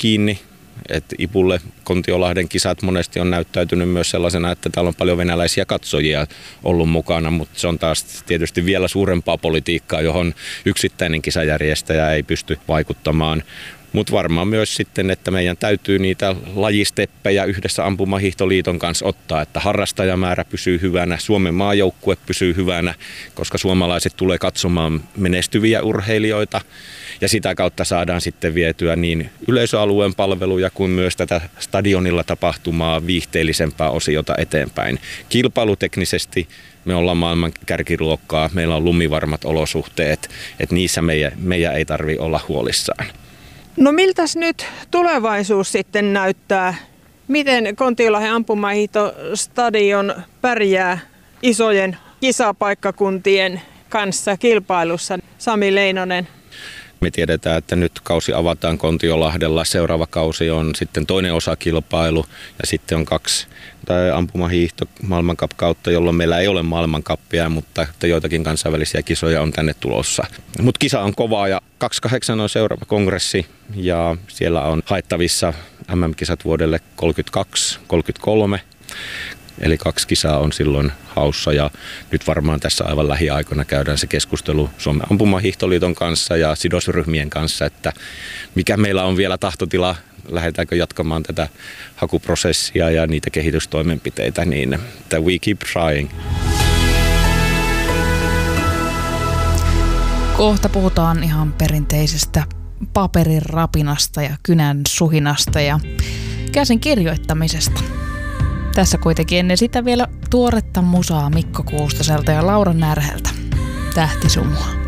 kiinni. Et Ipulle Kontiolahden kisat monesti on näyttäytynyt myös sellaisena, että täällä on paljon venäläisiä katsojia ollut mukana, mutta se on taas tietysti vielä suurempaa politiikkaa, johon yksittäinen kisajärjestäjä ei pysty vaikuttamaan. Mutta varmaan myös sitten, että meidän täytyy niitä lajisteppejä yhdessä Ampumahiihtoliiton kanssa ottaa, että harrastajamäärä pysyy hyvänä, Suomen maajoukkue pysyy hyvänä, koska suomalaiset tulee katsomaan menestyviä urheilijoita ja sitä kautta saadaan sitten vietyä niin yleisöalueen palveluja kuin myös tätä stadionilla tapahtumaa viihteellisempää osiota eteenpäin. Kilpailuteknisesti me ollaan maailman kärkiluokkaa, meillä on lumivarmat olosuhteet, että niissä meidän ei tarvitse olla huolissaan. No miltäs nyt tulevaisuus sitten näyttää? Miten Kontiolahden ampumahiihtostadion pärjää isojen kisapaikkakuntien kanssa kilpailussa? Sami Leinonen. Me tiedetään, että nyt kausi avataan Kontiolahdella. Seuraava kausi on sitten toinen osakilpailu ja sitten on 2 ampumahiihto maailmankap-kautta, jolloin meillä ei ole maailmankappia, mutta joitakin kansainvälisiä kisoja on tänne tulossa. Mutta kisa on kovaa ja 28 on seuraava kongressi ja siellä on haettavissa MM-kisat vuodelle 32-33. Eli 2 kisaa on silloin haussa ja nyt varmaan tässä aivan lähiaikoina käydään se keskustelu Suomen ampumahiihtoliiton kanssa ja sidosryhmien kanssa, että mikä meillä on vielä tahtotila, lähdetäänkö jatkamaan tätä hakuprosessia ja niitä kehitystoimenpiteitä, niin että we keep trying. Kohta puhutaan ihan perinteisestä paperin rapinasta ja kynän suhinasta ja käsin kirjoittamisesta. Tässä kuitenkin ennen sitä vielä tuoretta musaa Mikko Kuustoselta ja Laura Närheltä. Tähtisumua.